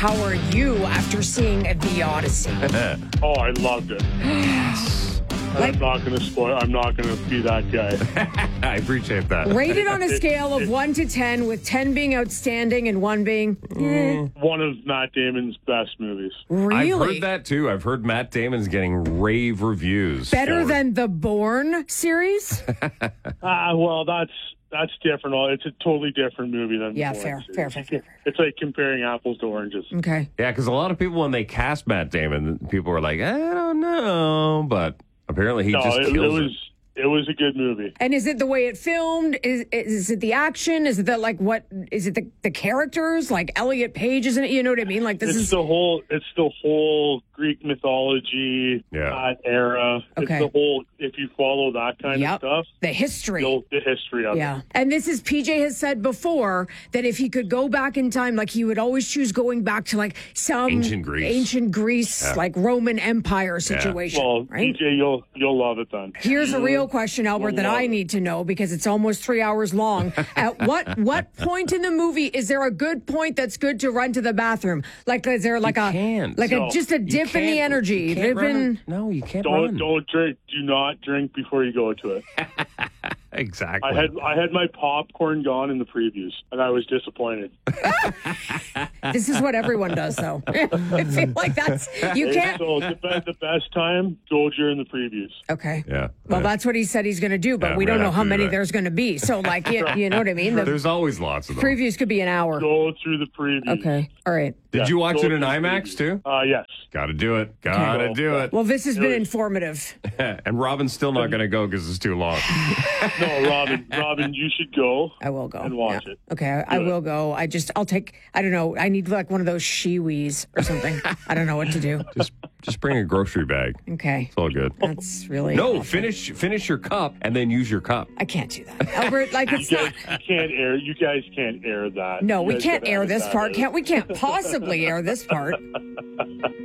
how are you after seeing The Odyssey? Oh, I loved it. I'm not going to spoil. I'm not going to be that guy. I appreciate that. Rated on a scale of 1 to 10, with 10 being outstanding and 1 being One of Matt Damon's best movies. really I've heard that too. I've heard Matt Damon's getting rave reviews. better for- than the Bourne series. Well, that's different. It's a totally different movie than. Yeah, the fair, Bourne fair. series. It's like comparing apples to oranges. Okay. Yeah, because a lot of people, when they cast Matt Damon, people were like, I don't know, but apparently he just kills it. It was a good movie. And is it the way it filmed? Is it the action? Is it the is it the characters? Like Elliot Page, isn't it? You know what I mean? Like this is the whole Greek mythology, that era. Okay. It's the whole, if you follow that kind of stuff, the history. the history of it. And this is, PJ has said before that if he could go back in time, like he would always choose going back to like some Ancient Greece. like Roman Empire situation. Well, right? PJ, you'll love it then. Here's a real question, Albert, that I need to know because it's almost 3 hours long. At what point in the movie is there a good point that's good to run to the bathroom? Like, is there like just a dip in the energy? No, you can't Don't drink. Do not drink before you go to it. Exactly. I had my popcorn gone in the previews, and I was disappointed. This is what everyone does, though. I feel like that's you can't. So the best time, go during the previews. Okay. Yeah. Well, that's what he said he's going to do, but Yeah, we don't right know how after many that. there's going to be. So, like, you know what I mean? The There's always lots of them. previews could be an hour. Go through the previews. Okay. All right. Did you watch go it in through the IMAX previews. too? Yes. Got to do it. Got to do it. Well, this has been informative. And Robin's still not going to go because it's too long. No, Robin, you should go. I will go and watch it. Okay, I will go. I'll take. I don't know. I need like one of those Shewees or something. I don't know what to do. Just bring a grocery bag. Okay, It's all good. that's really No, awful. finish your cup and then use your cup. I can't do that, Albert. Like it's not. You guys can't air that. No, You we guys can't gotta air edit this that part. out. Can't we? Can't possibly air this part.